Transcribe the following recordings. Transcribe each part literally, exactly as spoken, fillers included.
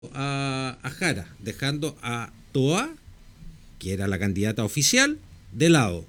a, a Jara, dejando a Toa, que era la candidata oficial, de lado.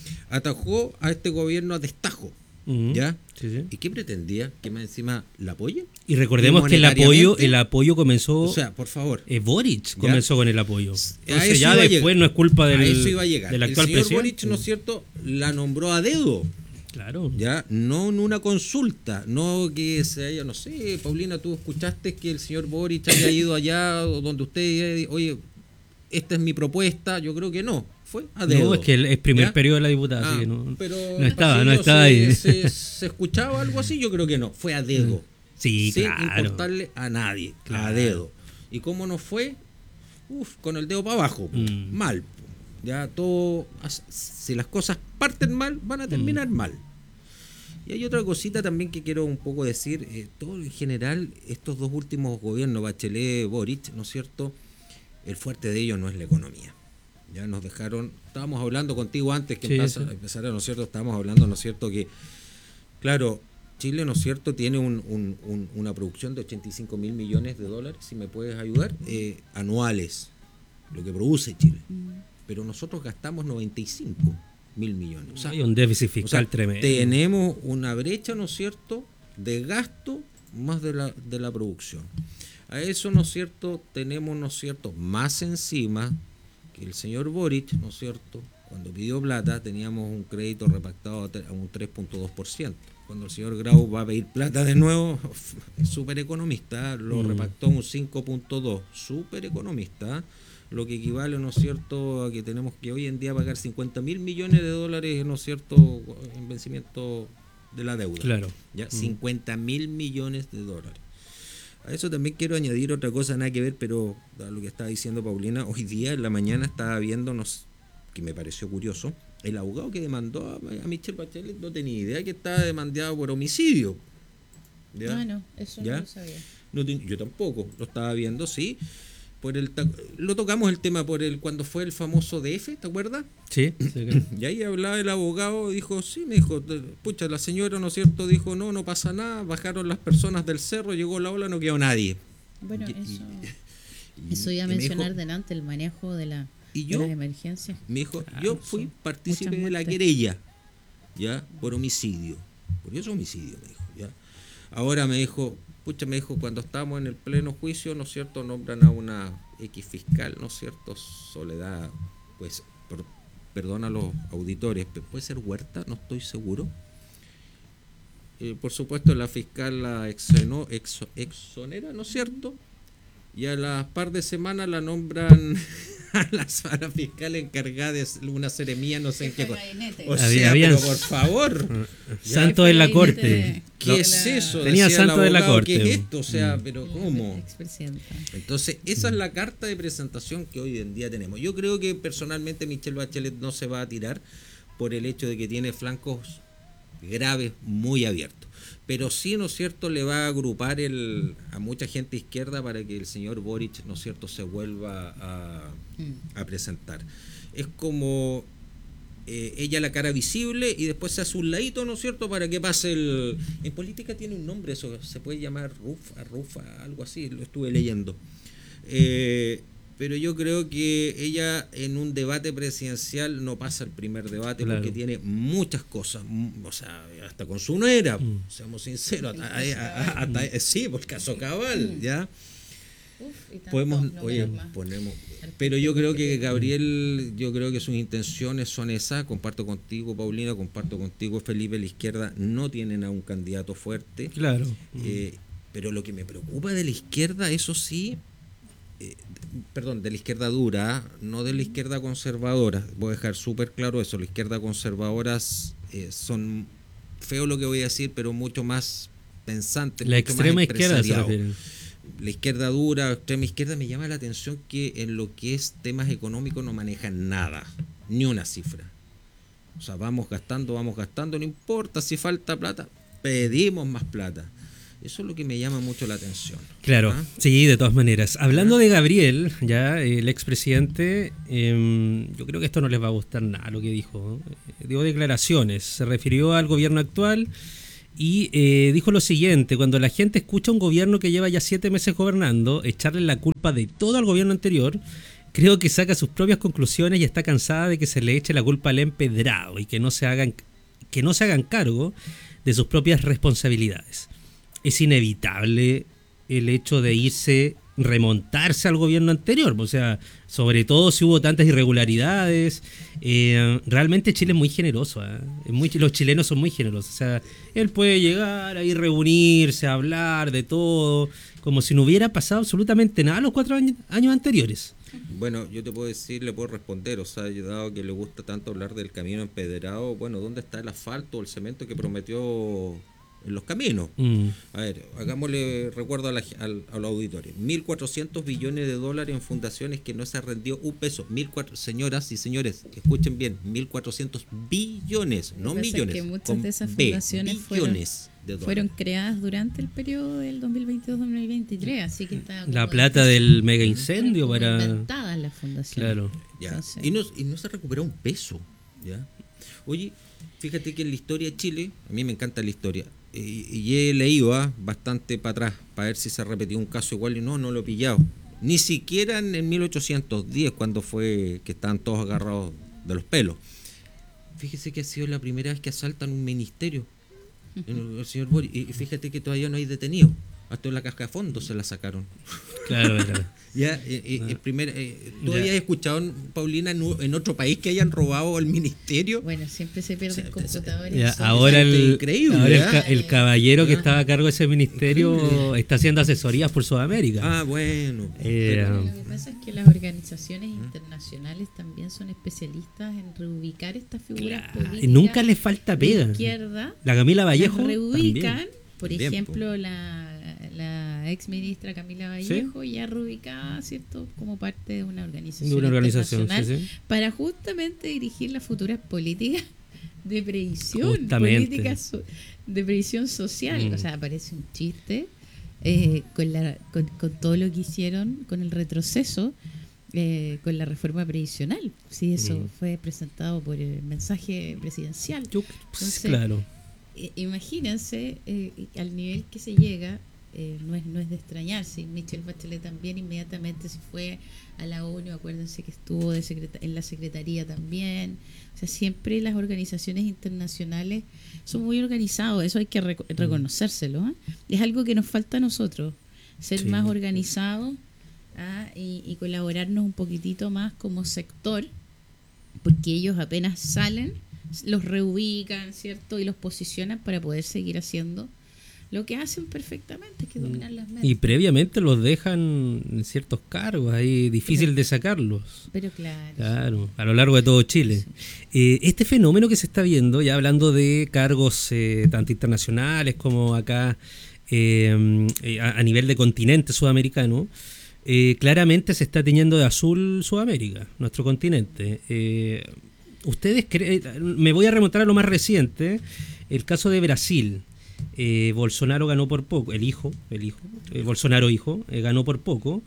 Atajó a este gobierno a destajo. Uh-huh. ¿Ya? Sí, sí. ¿Y qué pretendía? ¿Que más encima la apoyen? Y recordemos que el apoyo el apoyo comenzó... O sea, por favor. Eh, Boric comenzó ¿ya? Con el apoyo. Entonces ya después no es culpa del, del actual el señor presidente. Boric, ¿no es cierto?, la nombró a dedo. Claro. Ya, no en una consulta, no que se haya, no sé, Paulina, tú escuchaste que el señor Boric haya ido allá donde usted, oye, esta es mi propuesta. Yo creo que no, fue a dedo. No, es que es primer ¿ya? periodo de la diputada, ah, así que no, pero no estaba, no estaba ahí. Se, se escuchaba algo así, yo creo que no, fue a dedo. Sí, sin claro. importarle a nadie, claro. a dedo. ¿Y cómo no fue? Uf, con el dedo para abajo, mm. mal. Ya todo, si las cosas parten mal, van a terminar mm. mal. Y hay otra cosita también que quiero un poco decir, eh, todo en general, estos dos últimos gobiernos, Bachelet, Boric, ¿no es cierto?, el fuerte de ellos no es la economía. Ya nos dejaron, estábamos hablando contigo antes que sí, empezara, sí. empezara, ¿no es cierto?, estábamos hablando, ¿no es cierto?, que, claro, Chile, ¿no es cierto?, tiene un, un, un, una producción de ochenta y cinco mil millones de dólares, si me puedes ayudar, eh, anuales, lo que produce Chile. Mm. Pero nosotros gastamos noventa y cinco mil millones. O sea, hay un déficit fiscal, o sea, tremendo. Tenemos una brecha, ¿no es cierto?, de gasto más de la, de la producción. A eso, ¿no es cierto?, tenemos, ¿no es cierto?, más encima que el señor Boric, ¿no es cierto?, cuando pidió plata teníamos un crédito repactado a un tres punto dos por ciento. Cuando el señor Grau va a pedir plata de nuevo, es súper economista, lo mm. repactó un cinco punto dos, súper economista, lo que equivale, ¿no es cierto?, a que tenemos que hoy en día pagar cincuenta mil millones de dólares, ¿no es cierto?, en vencimiento de la deuda. Claro. ¿Ya? Mm. cincuenta mil millones de dólares. A eso también quiero añadir otra cosa, nada que ver, pero a lo que estaba diciendo Paulina, hoy día en la mañana estaba viendo, que me pareció curioso, el abogado que demandó a, a Michelle Bachelet no tenía idea que estaba demandado por homicidio. ¿Ya? Ah, no, eso ¿ya? No lo sabía. No, yo tampoco, lo estaba viendo, sí. Por el lo tocamos el tema por el cuando fue el famoso D F, ¿te acuerdas? Sí. sí claro. Y ahí hablaba el abogado, dijo, sí, me dijo, pucha, la señora, ¿no es cierto?, dijo, no, no pasa nada, bajaron las personas del cerro, llegó la ola, no quedó nadie. Bueno, y, eso, y, eso iba a mencionar dijo, delante, el manejo de, la, y yo, de las emergencias. Me dijo, ah, yo fui partícipe de la querella, ya, por homicidio, por eso homicidio, me dijo, ya. Ahora me dijo, pucha, me dijo, cuando estábamos en el pleno juicio, ¿no es cierto?, nombran a una X fiscal, ¿no es cierto?, Soledad, pues, por, perdona a los auditores, ¿puede ser Huerta? No estoy seguro. Eh, por supuesto, la fiscal la exonó, exo, exonera, ¿no es cierto?, y a las par de semanas la nombran a la, a la fiscal encargada de una seremía, no sé en qué cosa. O sea, Había, pero por favor. Santo de la corte. ¿Qué no, es eso? Tenía santo de la corte. ¿Qué es esto? O sea, pero ¿cómo? Expresidenta. Entonces, esa es la carta de presentación que hoy en día tenemos. Yo creo que personalmente Michelle Bachelet no se va a tirar por el hecho de que tiene flancos graves muy abiertos. Pero sí, ¿no es cierto?, le va a agrupar el, a mucha gente izquierda para que el señor Boric, ¿no es cierto?, se vuelva a, a presentar. Es como eh, ella la cara visible y después se hace un ladito, ¿no es cierto?, para que pase el... En política tiene un nombre eso, se puede llamar rufa, rufa, algo así, lo estuve leyendo. Eh, pero yo creo que ella en un debate presidencial no pasa el primer debate, claro, porque tiene muchas cosas, o sea, hasta con su nuera, mm. seamos sinceros, hasta, hasta, hasta, hasta, sí, por caso cabal, ¿ya? Uf, podemos, oye, ponemos, pero yo creo que Gabriel, yo creo que sus intenciones son esas, comparto contigo, Paulina, comparto contigo, Felipe, la izquierda no tienen a un candidato fuerte, claro, eh, pero lo que me preocupa de la izquierda, eso sí, eh, perdón, de la izquierda dura, no de la izquierda conservadora, voy a dejar súper claro eso, la izquierda conservadora eh, son, feo lo que voy a decir, pero mucho más pensantes, la mucho extrema más izquierda se refiere. La izquierda dura, extrema izquierda, me llama la atención que en lo que es temas económicos no manejan nada, ni una cifra. O sea, vamos gastando, vamos gastando, no importa si falta plata, pedimos más plata. Eso es lo que me llama mucho la atención. Claro, ¿ah? Sí, de todas maneras. Hablando ¿Ah? de Gabriel, ya el expresidente, eh, yo creo que esto no les va a gustar nada lo que dijo. Eh, dio declaraciones, se refirió al gobierno actual Y eh, dijo lo siguiente: cuando la gente escucha a un gobierno que lleva ya siete meses gobernando echarle la culpa de todo al gobierno anterior, creo que saca sus propias conclusiones y está cansada de que se le eche la culpa al empedrado y que no se hagan, que no se hagan cargo de sus propias responsabilidades. Es inevitable el hecho de irse, remontarse al gobierno anterior, o sea, sobre todo si hubo tantas irregularidades. Eh, realmente Chile es muy generoso, ¿eh? Es muy, los chilenos son muy generosos, o sea, él puede llegar ahí, reunirse, hablar de todo, como si no hubiera pasado absolutamente nada los cuatro años, años anteriores. Bueno, yo te puedo decir, le puedo responder, o sea, dado que le gusta tanto hablar del camino empedrado, bueno, ¿dónde está el asfalto o el cemento que prometió en los caminos? Mm. A ver, hagámosle recuerdo a, la, al, a los auditores. mil cuatrocientos billones de dólares en fundaciones que no se ha rendido un peso. mil cuatro, señoras y señores, escuchen bien, mil cuatrocientos billones, no millones. Que muchas de esas fundaciones B, fueron, de fueron creadas durante el periodo del dos mil veintidós dos mil veintitrés, así que está la plata del mega incendio para inventadas las fundaciones. Claro. Ya. Entonces, y, no, y no se recuperó un peso, ¿ya? Oye, fíjate que en la historia de Chile, a mí me encanta la historia, y, y he leído ¿eh? bastante para atrás para ver si se repetió un caso igual y no, no lo he pillado. Ni siquiera en el mil ochocientos diez, cuando fue que estaban todos agarrados de los pelos. Fíjese que ha sido la primera vez que asaltan un ministerio, el, el señor Boris, y fíjate que todavía no hay detenido. Hasta en la caja de fondo se la sacaron. Claro, verdad. Ya, eh, eh, el primer, eh, ¿tú ya. habías escuchado, Paulina, en, en otro país que hayan robado el ministerio? Bueno, siempre se pierden o sea, computadores. Ya, ahora el, increíble, ahora el, el caballero que estaba a cargo de ese ministerio increíble. Está haciendo asesorías por Sudamérica. Ah, bueno. Eh, Pero lo que pasa es que las organizaciones ¿eh? internacionales también son especialistas en reubicar estas figuras claro, políticas. Nunca les falta pega. De izquierda. La Camila Vallejo reubican, también. Por también, ejemplo, po. la la ex ministra Camila Vallejo, ¿sí? ya reubicada, ¿cierto?, como parte de una organización, de una organización internacional sí, sí. para justamente dirigir las futuras políticas de previsión, justamente. políticas so, de previsión social. Mm. O sea, parece un chiste eh, con, la, con, con todo lo que hicieron, con el retroceso, eh, con la reforma previsional. Sí, eso mm. fue presentado por el mensaje presidencial. Yo, pues, Entonces, claro. eh, imagínense eh, al nivel que se llega. Eh, no es no es de extrañarse. Michelle Bachelet también inmediatamente se fue a la ONU, acuérdense que estuvo de secreta- en la secretaría también. O sea, siempre las organizaciones internacionales son muy organizados, eso hay que rec- reconocérselo, ¿eh? Es algo que nos falta a nosotros, ser sí. más organizados ¿ah? y, y colaborarnos un poquitito más como sector, porque ellos apenas salen, los reubican, ¿cierto? Y los posicionan para poder seguir haciendo lo que hacen perfectamente, que dominar las mentes. Y previamente los dejan en ciertos cargos, ahí difícil pero, de sacarlos. Pero claro. Claro, a lo largo de todo Chile. Sí. Eh, este fenómeno que se está viendo, ya hablando de cargos eh, tanto internacionales como acá eh, a, a nivel de continente sudamericano, eh, claramente se está teñiendo de azul Sudamérica, nuestro continente. Eh, ustedes creen, me voy a remontar a lo más reciente, el caso de Brasil. Eh, Bolsonaro ganó por poco, el hijo, el hijo, eh, Bolsonaro hijo, eh, ganó por poco.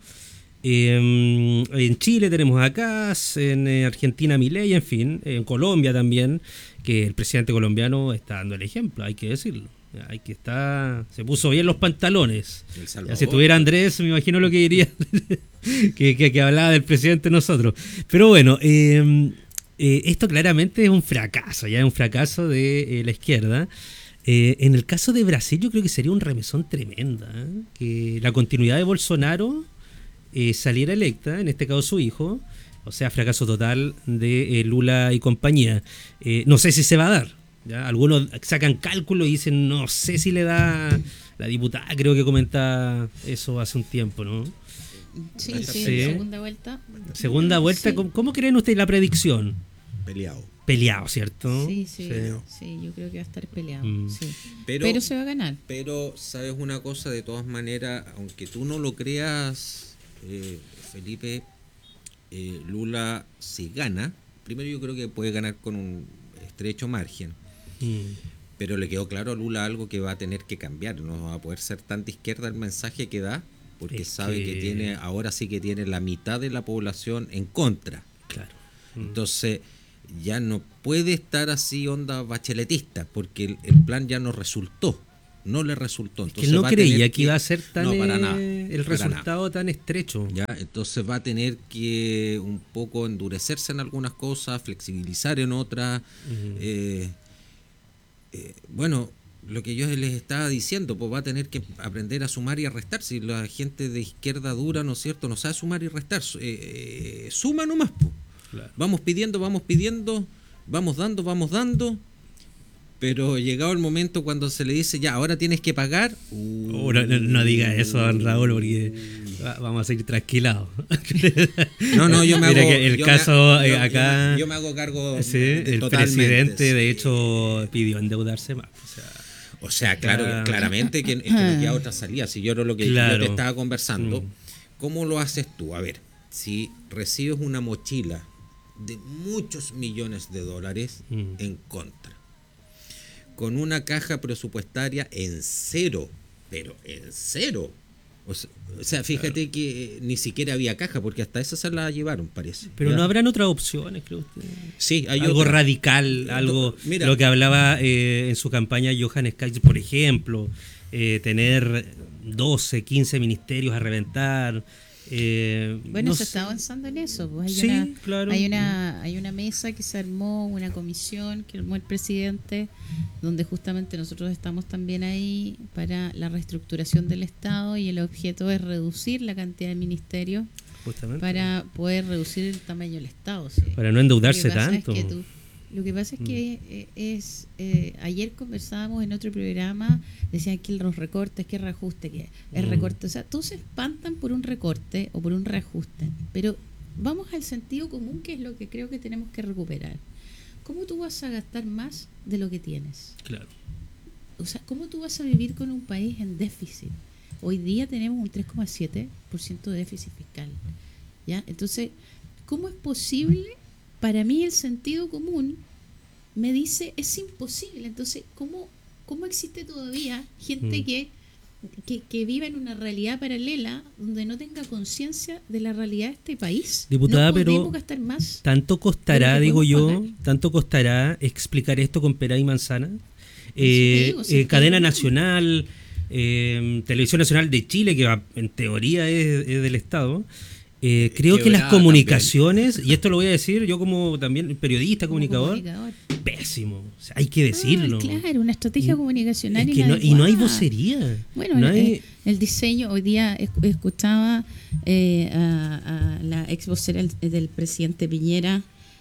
Eh, en Chile tenemos a Kast, en eh, Argentina Milei, en fin, en Colombia también, que el presidente colombiano está dando el ejemplo, hay que decirlo. Hay que estar, se puso bien los pantalones. Ya, si estuviera Andrés, me imagino lo que diría, que, que, que hablaba del presidente nosotros. Pero bueno, eh, eh, esto claramente es un fracaso, ya es un fracaso de eh, la izquierda. Eh, en el caso de Brasil yo creo que sería un remesón tremenda, ¿eh? Que la continuidad de Bolsonaro eh, saliera electa, en este caso su hijo, o sea, fracaso total de eh, Lula y compañía. Eh, no sé si se va a dar, ¿ya? Algunos sacan cálculo y dicen, no sé si le da, la diputada creo que comenta eso hace un tiempo, ¿no? Sí, sí, sí. segunda vuelta. Segunda vuelta, sí. ¿Cómo, ¿cómo creen ustedes la predicción? Peleado. Peleado, ¿cierto? Sí, sí, sí, sí, yo creo que va a estar peleado. Mm. Sí. Pero, pero se va a ganar. Pero, ¿sabes una cosa? De todas maneras, aunque tú no lo creas, eh, Felipe, eh, Lula si gana, primero yo creo que puede ganar con un estrecho margen. Mm. Pero le quedó claro a Lula algo que va a tener que cambiar. No va a poder ser tan de izquierda el mensaje que da, porque es sabe que... que tiene, ahora sí que tiene la mitad de la población en contra. Claro. Mm. Entonces... ya no puede estar así onda bacheletista, porque el, el plan ya no resultó, no le resultó. Es que Entonces él no va a creía tener que iba a ser tan no, para nada, eh, el para resultado nada. tan estrecho. ¿Ya? Entonces va a tener que un poco endurecerse en algunas cosas, flexibilizar en otras. Uh-huh. eh, eh, bueno, lo que yo les estaba diciendo, pues va a tener que aprender a sumar y a restar. Si la gente de izquierda dura, ¿no es cierto?, no sabe sumar y restar, eh, eh, suma nomás, pues. Claro. Vamos pidiendo, vamos pidiendo, vamos dando, vamos dando. Pero llegado el momento cuando se le dice, ya, ahora tienes que pagar. Uh, oh, no, no, no diga eso, don Raúl, porque vamos a seguir tranquilados. No, no, yo me Mira hago. Que el yo caso me, yo, acá. Yo me, yo me hago cargo. Sí, de, el presidente, sí. De hecho, pidió endeudarse más. O sea, o sea claro, ah, claramente que, que no queda otra salida. Si yo era lo que claro. yo te estaba conversando, mm. ¿cómo lo haces tú? A ver, si recibes una mochila de muchos millones de dólares mm. en contra, con una caja presupuestaria en cero, pero en cero. O sea, o sea fíjate claro. que ni siquiera había caja, porque hasta esa se la llevaron, parece. Pero ¿ya? ¿No habrán otras opciones, creo usted? Sí, hay algo otra. radical, algo Mira, lo que hablaba eh, en su campaña Johann Schaich, por ejemplo, eh, tener doce, quince ministerios a reventar. Eh, bueno, no se sé. está avanzando en eso. Pues hay, sí, una, claro. hay una hay una mesa que se armó, una comisión que armó el presidente, donde justamente nosotros estamos también ahí para la reestructuración del Estado, y el objeto es reducir la cantidad de ministerios justamente para poder reducir el tamaño del Estado. ¿Sí? Para no endeudarse tanto. Es que tú, lo que pasa es que eh, es eh, ayer conversábamos en otro programa, decían que los recortes, que reajuste, que el mm. recorte, o sea, todos se espantan por un recorte o por un reajuste, pero vamos al sentido común, que es lo que creo que tenemos que recuperar. ¿Cómo tú vas a gastar más de lo que tienes? Claro. O sea, ¿cómo tú vas a vivir con un país en déficit? Hoy día tenemos un tres coma siete por ciento de déficit fiscal, ¿ya? Entonces, ¿cómo es posible? Para mí el sentido común me dice es imposible. Entonces, ¿cómo, cómo existe todavía gente mm. que, que, que vive en una realidad paralela donde no tenga conciencia de la realidad de este país? Diputada, no pero gastar más tanto costará, digo yo, pagar. tanto costará explicar esto con pera y manzana. Eh, digo, eh, cadena nacional, eh, Televisión Nacional de Chile, que en teoría es, es del Estado. Eh, creo que las comunicaciones, también. Y esto lo voy a decir yo como también periodista, comunicador, comunicador, pésimo, o sea, hay que decirlo. Ah, claro, una estrategia y, comunicacional es que no, y no hay vocería. Bueno, no el, hay... el diseño, hoy día escuchaba eh, a, a la ex vocera del presidente Piñera,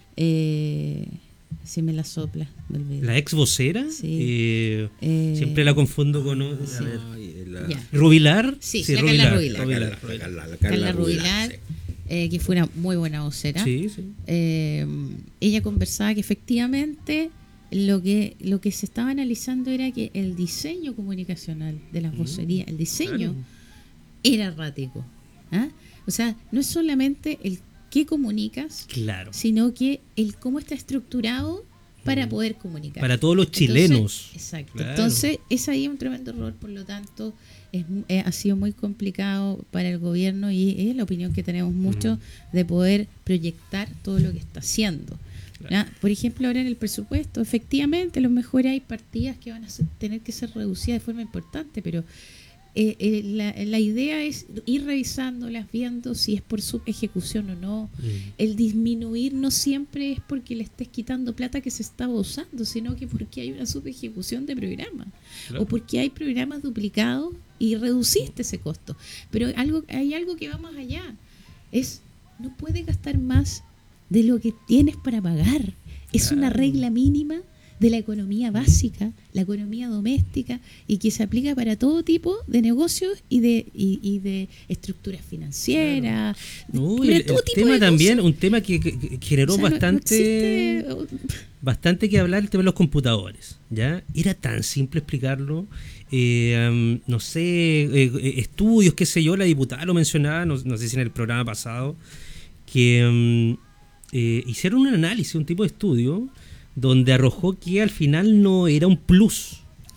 eh, si me la sopla, me olvido. ¿La ex vocera? Sí. Eh, eh, siempre la confundo con... A sí. ver. La... ¿Rubilar? Sí, sí, la Rubilar. Carla Rubilar. Rubilar. La, la, la, la, Carla Rubilar, sí. eh, que fue una muy buena vocera. Sí, sí. Eh, ella conversaba que efectivamente lo que lo que se estaba analizando era que el diseño comunicacional de las vocerías, el diseño, claro. era errático. ¿Ah? O sea, no es solamente el qué comunicas, claro. sino que el cómo está estructurado para poder comunicar. Para todos los chilenos. Entonces, exacto. Claro. Entonces, es ahí un tremendo error, por lo tanto, es, eh, ha sido muy complicado para el gobierno, y es la opinión que tenemos mucho, mm. de poder proyectar todo lo que está haciendo. Claro. Por ejemplo, ahora en el presupuesto, efectivamente, a lo mejor hay partidas que van a ser, tener que ser reducidas de forma importante, pero Eh, eh, la, la idea es ir revisándolas, viendo si es por subejecución o no. Mm. El disminuir no siempre es porque le estés quitando plata que se estaba usando, sino que porque hay una subejecución de programas, claro. o porque hay programas duplicados y reduciste ese costo. Pero algo, hay algo que va más allá. Es, no puedes gastar más de lo que tienes para pagar. Es claro. una regla mínima de la economía básica, la economía doméstica, y que se aplica para todo tipo de negocios y de y, y de estructuras financieras. Claro. No, el, el tema también, un tema que, que, que generó o sea, bastante no, no bastante que hablar, el tema de los computadores, ¿ya? Era tan simple explicarlo. Eh, um, no sé, eh, estudios, qué sé yo, la diputada lo mencionaba, no, no sé si en el programa pasado, que um, eh, hicieron un análisis, un tipo de estudio donde arrojó que al final no era un plus.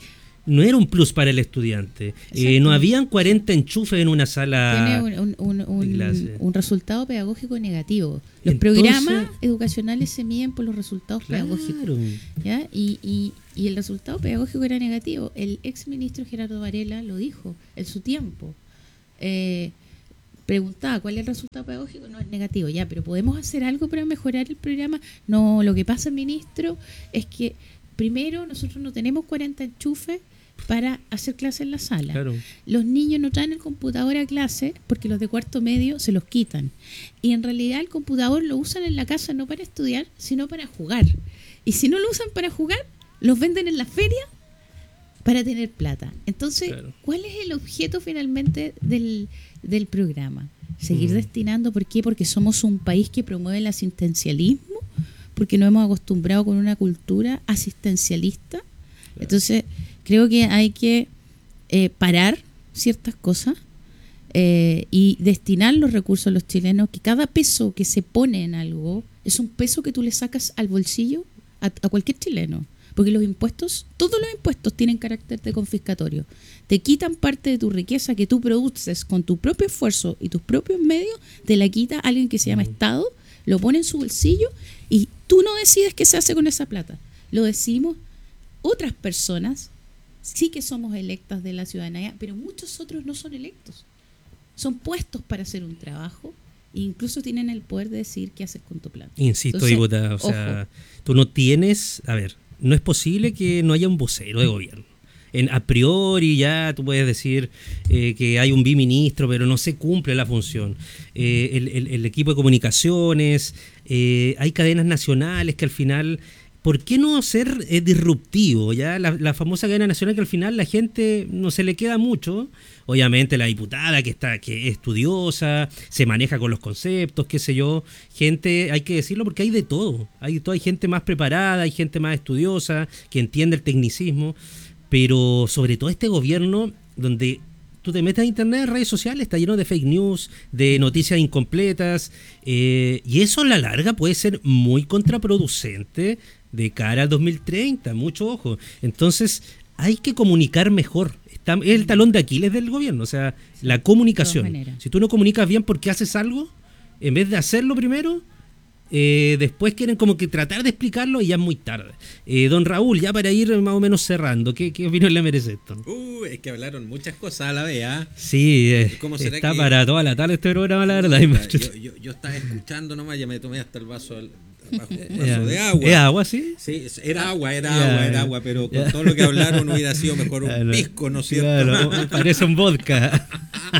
no era un plus para el estudiante. Eh, no habían cuarenta enchufes en una sala. Tiene un, un, un, de clase. un resultado pedagógico negativo. Los Entonces- programas educacionales se miden por los resultados Claro. pedagógicos. ¿Ya? Y, y, y el resultado pedagógico era negativo. El ex ministro Gerardo Varela lo dijo en su tiempo. Eh, preguntaba cuál es el resultado pedagógico, no es negativo, ya, pero ¿podemos hacer algo para mejorar el programa? No, lo que pasa, ministro, es que primero nosotros no tenemos cuarenta enchufes para hacer clase en la sala. Claro. Los niños no traen el computador a clase porque los de cuarto medio se los quitan. Y en realidad el computador lo usan en la casa no para estudiar, sino para jugar. Y si no lo usan para jugar, los venden en la feria para tener plata. Entonces, Claro. ¿cuál es el objeto finalmente del, del programa? Seguir Mm. destinando, ¿por qué? Porque somos un país que promueve el asistencialismo, porque nos hemos acostumbrado con una cultura asistencialista. Entonces, creo que hay que eh, parar ciertas cosas eh, y destinar los recursos a los chilenos, que cada peso que se pone en algo es un peso que tú le sacas al bolsillo a, a cualquier chileno. Porque los impuestos, todos los impuestos tienen carácter de confiscatorio. Te quitan parte de tu riqueza que tú produces con tu propio esfuerzo y tus propios medios, te la quita alguien que se llama Estado, lo pone en su bolsillo y tú no decides qué se hace con esa plata. Lo decidimos otras personas, sí que somos electas de la ciudadanía, pero muchos otros no son electos. Son puestos para hacer un trabajo e incluso tienen el poder de decidir qué hacer con tu plata. Insisto, Entonces, diputada, o sea, tú no tienes, a ver, no es posible que no haya un vocero de gobierno. En, a priori ya tú puedes decir eh, que hay un biministro, pero no se cumple la función. Eh, el, el- el equipo de comunicaciones, eh, hay cadenas nacionales que al final... ¿Por qué no ser eh, disruptivo? Ya la, la famosa cadena nacional que al final la gente no se le queda mucho. Obviamente la diputada que está que es estudiosa, se maneja con los conceptos, qué sé yo. Gente, hay que decirlo porque hay de todo. Hay de todo, hay gente más preparada, hay gente más estudiosa, que entiende el tecnicismo. Pero sobre todo este gobierno donde tú te metes a internet, en redes sociales, está lleno de fake news, de noticias incompletas, eh, y eso a la larga puede ser muy contraproducente de cara al dos mil treinta, mucho ojo. Entonces hay que comunicar mejor. Está, es el talón de Aquiles del gobierno, o sea, la comunicación. de todas maneras. Si tú no comunicas bien porque haces algo, en vez de hacerlo primero, eh, después quieren como que tratar de explicarlo y ya es muy tarde. Eh, don Raúl, ya para ir más o menos cerrando, ¿qué, qué opinión le merece esto? Uh, es que hablaron muchas cosas a la vez, ¿ah? Sí, eh, ¿Cómo será está que- para toda la tarde este programa, la verdad. Yo, yo, yo estaba escuchando nomás, ya me tomé hasta el vaso, al- bajo- vaso de agua. ¿Es agua, sí? Sí, era agua, era Ya, agua, era ya. agua, pero con Ya. todo lo que hablaron hubiera sido mejor un Claro. pisco, ¿no es cierto? Claro, parece un vodka.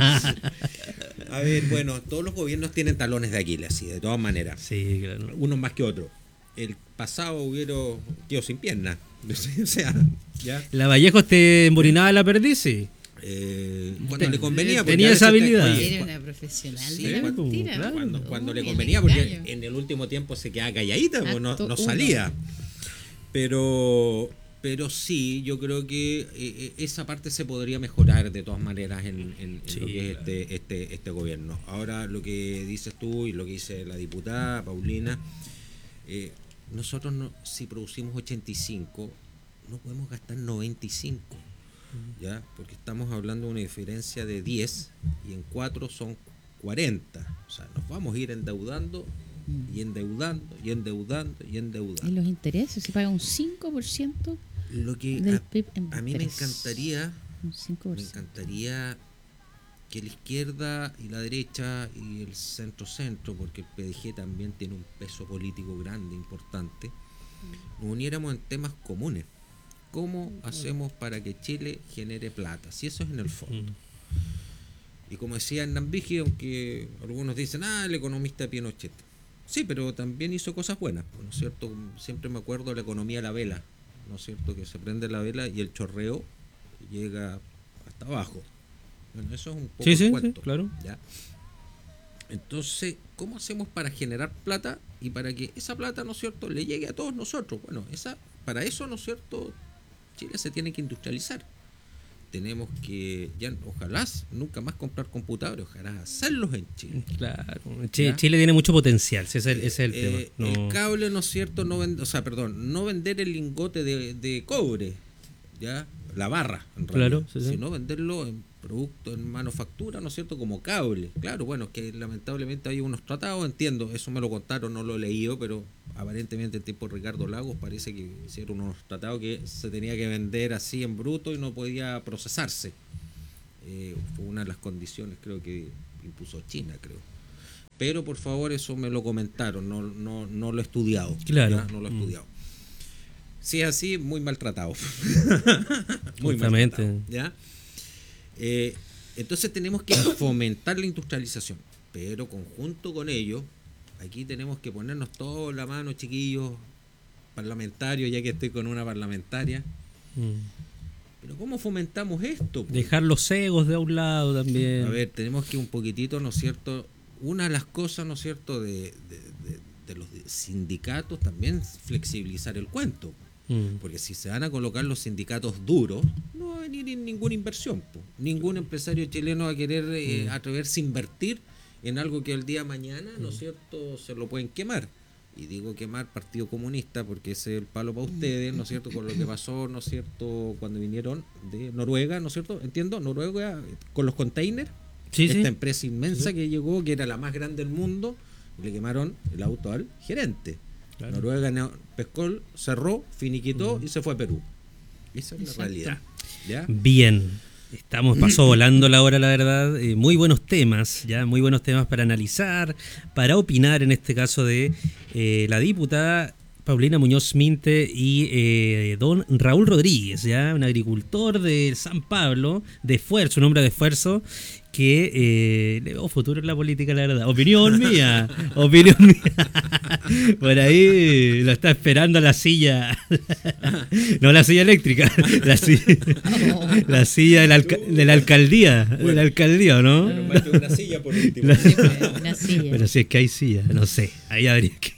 A ver, bueno, todos los gobiernos tienen talones de Aquiles, sí, de todas maneras. Sí, claro. Unos más que otros. El pasado hubieron quedó sin piernas. O sea, ya. La Vallejo te emborinaba la perdiz, sí. Eh, cuando Ten- le convenía. porque tenía a veces esa te- habilidad. oye, Era cu- una profesional Sí, de la cuando- mentira. claro. Cuando, cuando le Uy, convenía, el porque engaño. en el último tiempo se quedaba calladita, pues no, Acto no uno. salía. Pero, pero sí, yo creo que eh, eh, esa parte se podría mejorar de todas maneras en, en- en Sí, lo que es claro. este, este, este gobierno. Ahora lo que dices tú y lo que dice la diputada Paulina, eh, nosotros no, si producimos ochenta y cinco, no podemos gastar noventa y cinco. ¿Ya? Porque estamos hablando de una diferencia de diez y en cuatro son cuarenta. O sea, nos vamos a ir endeudando y endeudando y endeudando y Y endeudando. los intereses se paga un cinco por ciento Lo que del a, P I B en a mí me interés. encantaría, Un cinco por me ciento. encantaría que la izquierda y la derecha y el centro-centro, porque el P D G también tiene un peso político grande, importante, nos uniéramos en temas comunes. ¿Cómo hacemos para que Chile genere plata? Si eso es en el fondo. Y como decía Hernán Vigi, aunque algunos dicen, ah, el economista Pinochet. Sí, pero también hizo cosas buenas, ¿no es cierto? Siempre me acuerdo de la economía a la vela, ¿no es cierto? Que se prende la vela y el chorreo llega hasta abajo. Bueno, eso es un poco Sí, el sí, sí, cuento, claro. ¿ya? Entonces, ¿cómo hacemos para generar plata y para que esa plata, ¿no es cierto?, le llegue a todos nosotros? Bueno, esa, para eso, ¿no es cierto?, Chile se tiene que industrializar. Tenemos que, ya ojalá nunca más comprar computadores, ojalá hacerlos en Chile. Claro. Chi- ¿Ya? Chile tiene mucho potencial, ese es el, ese es el Eh, tema. No- El cable, ¿no es cierto?, no vend- o sea, perdón, no vender el lingote de, de cobre. ¿ya? La barra, en Claro, realidad, sí, sí. sino venderlo en producto, en manufactura, ¿no es cierto? Como cable. Claro, bueno, es que lamentablemente hay unos tratados, entiendo, eso me lo contaron, no lo he leído, pero aparentemente en tiempo de Ricardo Lagos parece que hicieron unos tratados que se tenía que vender así en bruto y no podía procesarse. Eh, fue una de las condiciones, creo que impuso China, creo. Pero por favor, eso me lo comentaron, no, no, no lo he estudiado. Claro. ¿ya? No lo he Mm. estudiado. Si es así, muy maltratado. muy Justamente. maltratado, ¿ya? Eh, entonces tenemos que fomentar la industrialización, pero conjunto con ello, aquí tenemos que ponernos todos la mano, chiquillos, parlamentarios, ya que estoy con una parlamentaria. Mm. Pero ¿cómo fomentamos esto? Pues? Dejar los egos de un lado también. A ver, tenemos que un poquitito, ¿no es cierto? Una de las cosas, ¿no es cierto?, de, de, de, de los sindicatos también flexibilizar el cuento. Mm. Porque si se van a colocar los sindicatos duros, no va a venir ninguna inversión. Po. Ningún empresario chileno va a querer eh, Mm. atreverse a invertir en algo que el día de mañana, ¿no es cierto?, se lo pueden quemar. Y digo quemar Partido Comunista porque ese es el palo para ustedes, ¿no es cierto?, con lo que pasó, ¿no es cierto?, cuando vinieron de Noruega, ¿no es cierto?, entiendo, Noruega, con los containers, Sí, esta sí. empresa inmensa que llegó, que era la más grande del mundo, y le quemaron el auto al gerente. Claro. Noruega no, pescó, cerró, finiquitó Mm. y se fue a Perú. Esa es la Exacto. realidad. ¿Ya? Bien, estamos, pasó volando la hora, la verdad. Eh, muy buenos temas, ya muy buenos temas para analizar, para opinar en este caso de eh, la diputada Paulina Muñoz Minte y eh, don Raúl Rodríguez, ya un agricultor de San Pablo, de esfuerzo, un hombre de esfuerzo, que eh, le veo futuro en la política, la verdad. Opinión mía, opinión mía. Por ahí lo está esperando la silla, no la silla eléctrica, la silla, la silla de la, alca- de la alcaldía, de la alcaldía, ¿o no? Una silla por último. La- Una silla. Pero si es que hay silla, no sé, ahí habría que...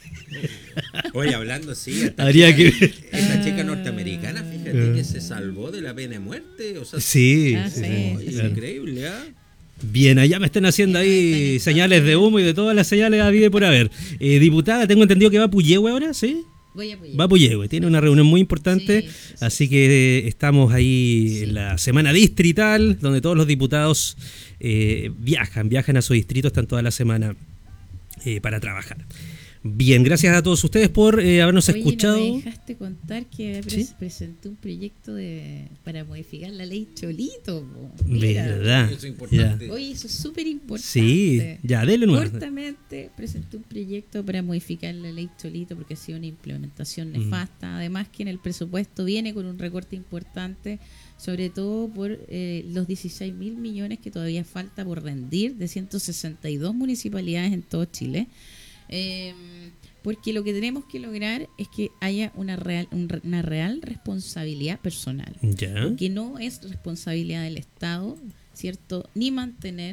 Oye, hablando así, esta Habría chica, que- esta chica norteamericana, fíjate que se salvó de la pena de muerte. O sea, Sí, Ah, sí, sí, sí, oye, claro. increíble, ¿ah? Bien, allá me están haciendo ahí señales de humo y de todas las señales había y por haber. Eh, diputada, tengo entendido que va a Puyehue ahora, ¿sí? Voy a apoyar. Va a Puyehue, tiene una reunión muy importante, Sí, sí, sí. así que eh, estamos ahí Sí. en la semana distrital, donde todos los diputados eh, viajan, viajan a su distrito, están toda la semana eh, para trabajar. Bien, gracias a todos ustedes por eh, habernos Oye, escuchado. no me dejaste contar que pres- ¿Sí? presenté un proyecto de para modificar la ley Cholito. Po. Mira. ¿Verdad? Eso es importante. Ya. Oye, eso es súper importante. Sí, ya, dele nuevo. Cortamente presenté un proyecto para modificar la ley Cholito porque ha sido una implementación Mm. nefasta. Además que en el presupuesto viene con un recorte importante, sobre todo por eh, los dieciséis mil millones que todavía falta por rendir de ciento sesenta y dos municipalidades en todo Chile. Eh, porque lo que tenemos que lograr es que haya una real, un re- una real responsabilidad personal. Ya. Que no es responsabilidad del Estado, ¿cierto? Ni mantener,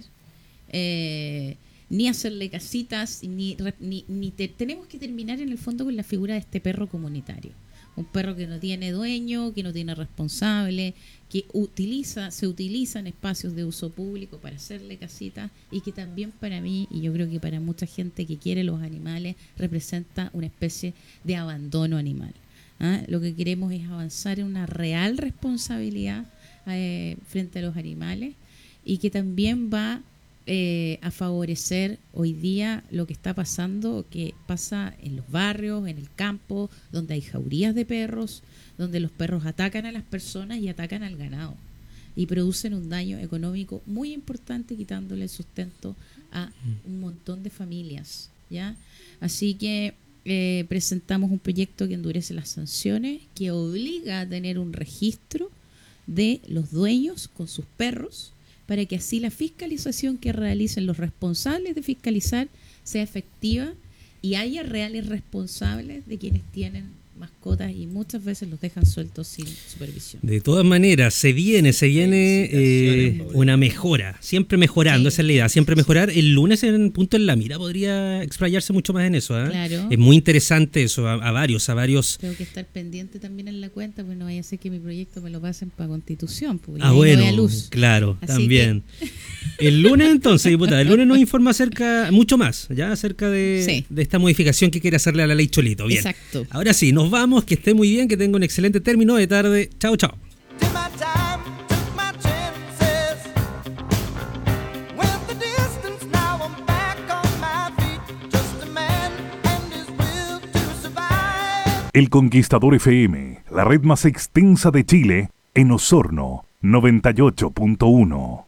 eh, ni hacerle casitas, ni, re- ni, ni te- tenemos que terminar en el fondo con la figura de este perro comunitario. Un perro que no tiene dueño, que no tiene responsable, que utiliza, se utiliza en espacios de uso público para hacerle casitas y que también para mí, y yo creo que para mucha gente que quiere los animales, representa una especie de abandono animal. ¿Ah? Lo que queremos es avanzar en una real responsabilidad eh, frente a los animales y que también va eh, a favorecer hoy día lo que está pasando, que pasa en los barrios, en el campo, donde hay jaurías de perros, donde los perros atacan a las personas y atacan al ganado y producen un daño económico muy importante, quitándole el sustento a un montón de familias, ¿ya? Así que eh, presentamos un proyecto que endurece las sanciones, que obliga a tener un registro de los dueños con sus perros, para que así la fiscalización que realicen los responsables de fiscalizar sea efectiva y haya reales responsables de quienes tienen mascotas y muchas veces los dejan sueltos sin supervisión. De todas maneras, se viene, se viene eh, Felicitaciones, Paulina. una mejora, siempre mejorando, Sí. esa es la idea, siempre mejorar. El lunes en Punto en la Mira podría explayarse mucho más en eso, ¿eh? Claro. Es muy interesante eso, a, a varios, a varios. Tengo que estar pendiente también en la cuenta, pues no vaya a ser que mi proyecto me lo pasen para Constitución, pues, y Ah, ahí no bueno, vea luz. claro, Así también. El lunes entonces, diputada, el lunes nos informa acerca, mucho más, ya acerca de, Sí. de esta modificación que quiere hacerle a la ley Cholito. Bien. Exacto. Ahora sí, nos vamos, que esté muy bien, que tenga un excelente término de tarde. Chao, chao. Did my time, took my chances. Went the distance, now I'm back on my feet. Just a man and his will to survive. El Conquistador F M, la red más extensa de Chile, en Osorno, noventa y ocho punto uno.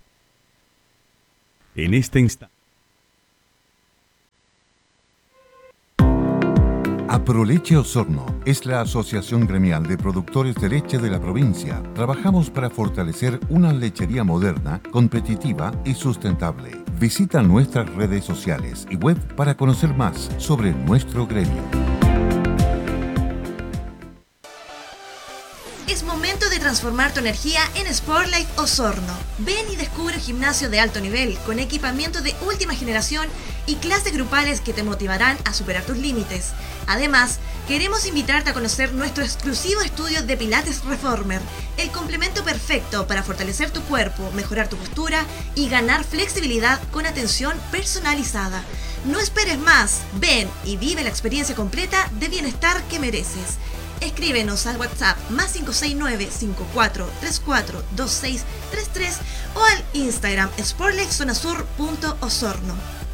En este instante. Aproleche Osorno es la asociación gremial de productores de leche de la provincia. Trabajamos para fortalecer una lechería moderna, competitiva y sustentable. Visita nuestras redes sociales y web para conocer más sobre nuestro gremio. Es momento de transformar tu energía en Sportlife Osorno. Ven y descubre un gimnasio de alto nivel con equipamiento de última generación y clases grupales que te motivarán a superar tus límites. Además, queremos invitarte a conocer nuestro exclusivo estudio de Pilates Reformer, el complemento perfecto para fortalecer tu cuerpo, mejorar tu postura y ganar flexibilidad con atención personalizada. No esperes más, ven y vive la experiencia completa de bienestar que mereces. Escríbenos al WhatsApp más cinco seis nueve, cinco cuatro tres cuatro, dos seis tres tres o al Instagram sportlifezonasur punto osorno.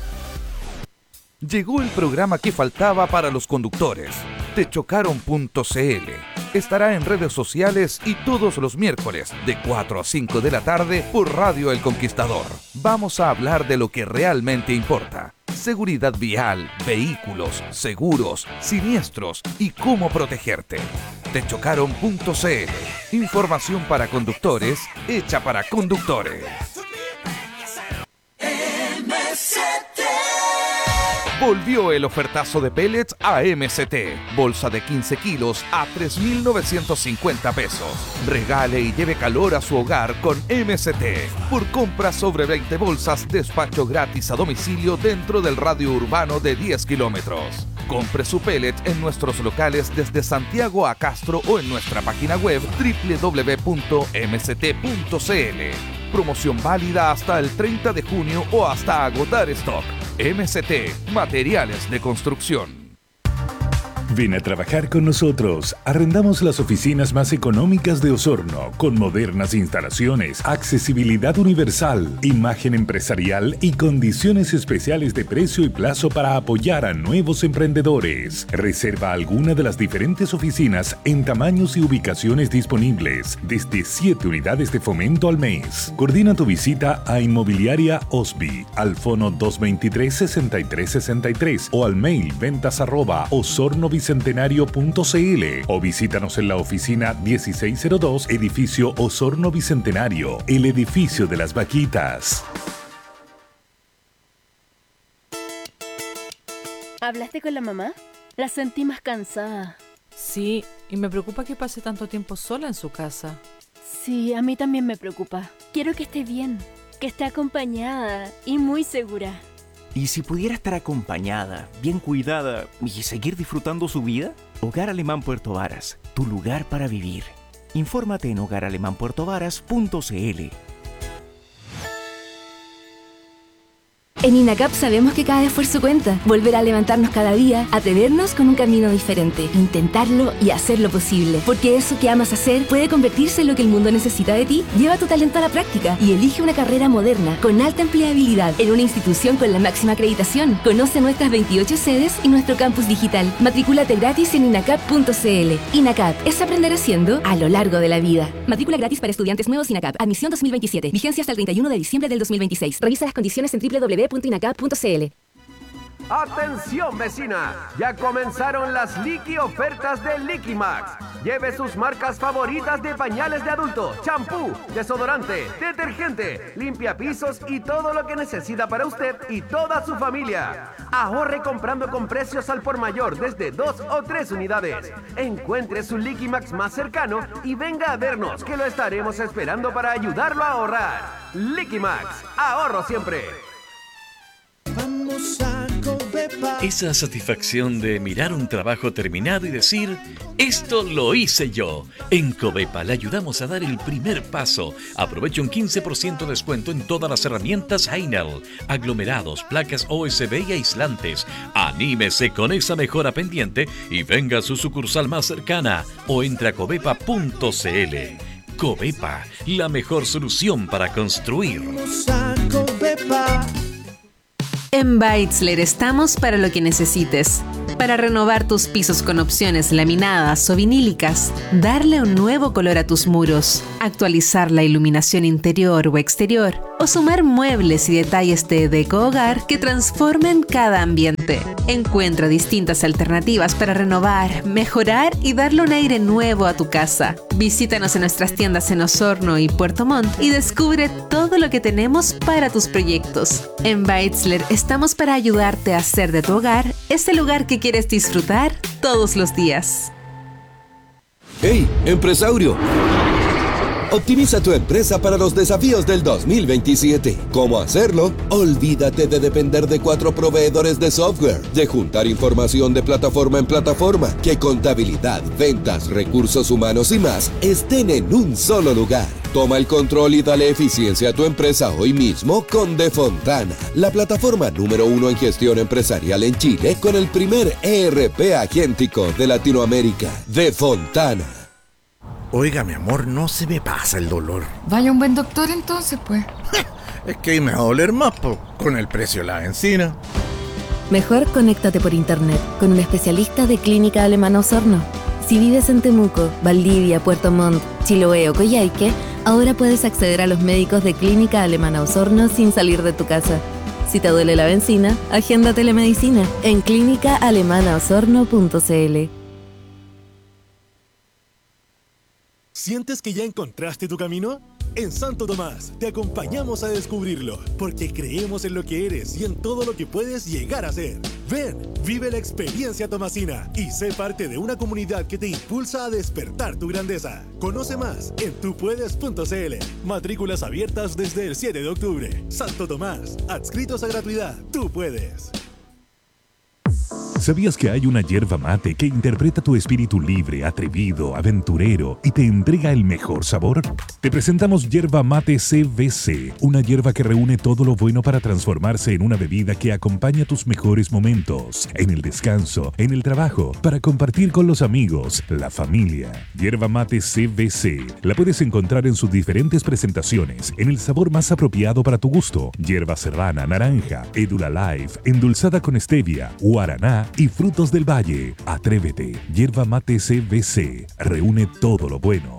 Llegó el programa que faltaba para los conductores. Te chocaron punto c l. Estará en redes sociales y todos los miércoles de cuatro a cinco de la tarde por Radio El Conquistador. Vamos a hablar de lo que realmente importa. Seguridad vial, vehículos, seguros, siniestros y cómo protegerte. Te chocaron punto c l. Información para conductores, hecha para conductores. Volvió el ofertazo de pellets a M C T. Bolsa de quince kilos a tres mil novecientos cincuenta pesos. Regale y lleve calor a su hogar con M C T. Por compra sobre veinte bolsas, despacho gratis a domicilio dentro del radio urbano de diez kilómetros. Compre su pellet en nuestros locales desde Santiago a Castro o en nuestra página web doble u doble u doble u punto m c t punto c l. Promoción válida hasta el treinta de junio o hasta agotar stock. M C T, materiales de construcción. Ven a trabajar con nosotros. Arrendamos las oficinas más económicas de Osorno, con modernas instalaciones, accesibilidad universal, imagen empresarial y condiciones especiales de precio y plazo para apoyar a nuevos emprendedores. Reserva alguna de las diferentes oficinas en tamaños y ubicaciones disponibles, desde siete unidades de fomento al mes. Coordina tu visita a Inmobiliaria Osby, al fono dos veintitrés, sesenta y tres sesenta y tres o al mail ventas arroba osorno bicentenario punto c l o visítanos en la oficina dieciséis cero dos, edificio Osorno Bicentenario, el edificio de las vaquitas. ¿Hablaste con la mamá? La sentí más cansada. Sí, y me preocupa que pase tanto tiempo sola en su casa. Sí, a mí también me preocupa. Quiero que esté bien, que esté acompañada y muy segura. ¿Y si pudiera estar acompañada, bien cuidada y seguir disfrutando su vida? Hogar Alemán Puerto Varas, tu lugar para vivir. Infórmate en hogar alemán puerto varas punto c l. En INACAP sabemos que cada esfuerzo cuenta. Volver a levantarnos cada día, atrevernos con un camino diferente, intentarlo y hacerlo posible. Porque eso que amas hacer puede convertirse en lo que el mundo necesita de ti. Lleva tu talento a la práctica y elige una carrera moderna, con alta empleabilidad, en una institución con la máxima acreditación. Conoce nuestras veintiocho sedes y nuestro campus digital. Matricúlate gratis en inacap punto c l. INACAP es aprender haciendo a lo largo de la vida. Matrícula gratis para estudiantes nuevos INACAP. Admisión dos mil veintisiete. Vigencia hasta el treinta y uno de diciembre del dos mil veintiséis. Revisa las condiciones en doble u doble u doble u punto inacap punto c l. ¡Atención, vecina! Ya comenzaron las Liqui ofertas de Liqui Max. Lleve sus marcas favoritas de pañales de adulto, champú, desodorante, detergente, limpiapisos y todo lo que necesita para usted y toda su familia. Ahorre comprando con precios al por mayor desde dos o tres unidades. Encuentre su Liqui Max más cercano y venga a vernos, que lo estaremos esperando para ayudarlo a ahorrar. Liqui Max, ahorro siempre. Vamos a Covepa. Esa satisfacción de mirar un trabajo terminado y decir, esto lo hice yo. En Covepa le ayudamos a dar el primer paso. Aproveche un quince por ciento de descuento en todas las herramientas Heinel, aglomerados, placas O S B y aislantes. Anímese con esa mejora pendiente y venga a su sucursal más cercana o entre a covepa punto c l. Covepa, la mejor solución para construir. En Beitzler estamos para lo que necesites. Para renovar tus pisos con opciones laminadas o vinílicas, darle un nuevo color a tus muros, actualizar la iluminación interior o exterior, o sumar muebles y detalles de deco hogar que transformen cada ambiente. Encuentra distintas alternativas para renovar, mejorar y darle un aire nuevo a tu casa. Visítanos en nuestras tiendas en Osorno y Puerto Montt y descubre todo lo que tenemos para tus proyectos. En Beitzler estamos para ayudarte a hacer de tu hogar ese lugar que quieres disfrutar todos los días. ¡Hey, empresario! Optimiza tu empresa para los desafíos del dos mil veintisiete. ¿Cómo hacerlo? Olvídate de depender de cuatro proveedores de software, de juntar información de plataforma en plataforma, que contabilidad, ventas, recursos humanos y más estén en un solo lugar. Toma el control y dale eficiencia a tu empresa hoy mismo con Defontana, la plataforma número uno en gestión empresarial en Chile con el primer E R P agéntico de Latinoamérica. Defontana. Oiga, mi amor, no se me pasa el dolor. Vaya un buen doctor entonces, pues. Es que ahí me va a doler más, po, con el precio de la benzina. Mejor conéctate por internet con un especialista de Clínica Alemana Osorno. Si vives en Temuco, Valdivia, Puerto Montt, Chiloé o Coyhaique, ahora puedes acceder a los médicos de Clínica Alemana Osorno sin salir de tu casa. Si te duele la benzina, agenda telemedicina en clínica alemana osorno punto c l. ¿Sientes que ya encontraste tu camino? En Santo Tomás te acompañamos a descubrirlo, porque creemos en lo que eres y en todo lo que puedes llegar a ser. Ven, vive la experiencia tomasina y sé parte de una comunidad que te impulsa a despertar tu grandeza. Conoce más en tu puedes punto c l. Matrículas abiertas desde el siete de octubre. Santo Tomás, adscritos a gratuidad. Tú puedes. ¿Sabías que hay una yerba mate que interpreta tu espíritu libre, atrevido, aventurero y te entrega el mejor sabor? Te presentamos Yerba Mate C V C, una yerba que reúne todo lo bueno para transformarse en una bebida que acompaña tus mejores momentos, en el descanso, en el trabajo, para compartir con los amigos, la familia. Yerba Mate C V C la puedes encontrar en sus diferentes presentaciones, en el sabor más apropiado para tu gusto: yerba serrana, naranja, Edula Life, endulzada con stevia, guaraná y frutos del valle. Atrévete. Yerba Mate C V C reúne todo lo bueno.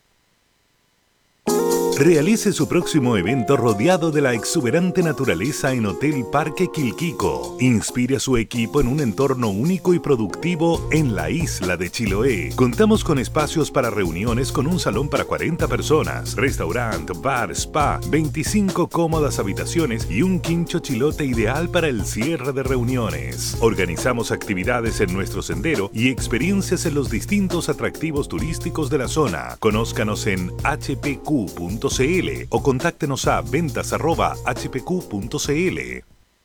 Realice su próximo evento rodeado de la exuberante naturaleza en Hotel Parque Quilquico. Inspire a su equipo en un entorno único y productivo en la isla de Chiloé. Contamos con espacios para reuniones con un salón para cuarenta personas, restaurante, bar, spa, veinticinco cómodas habitaciones y un quincho chilote ideal para el cierre de reuniones. Organizamos actividades en nuestro sendero y experiencias en los distintos atractivos turísticos de la zona. Conózcanos en h p q punto c l o contáctenos a ventas arroba h p q punto c l.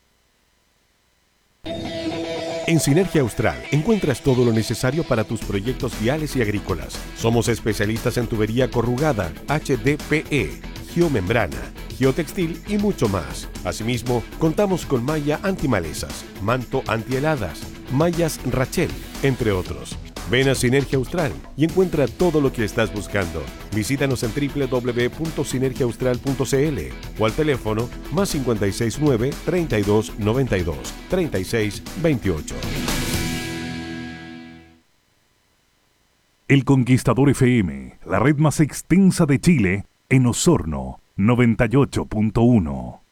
En Sinergia Austral encuentras todo lo necesario para tus proyectos viales y agrícolas. Somos especialistas en tubería corrugada, H D P E, geomembrana, geotextil y mucho más. Asimismo, contamos con malla antimalezas, manto antiheladas, mallas Rachel, entre otros. Ven a Sinergia Austral y encuentra todo lo que estás buscando. Visítanos en w w w punto sinergia austral punto c l o al teléfono más cinco seis nueve, treinta y dos, noventa y dos, treinta y seis, veintiocho. El Conquistador F M, la red más extensa de Chile, en Osorno, noventa y ocho punto uno.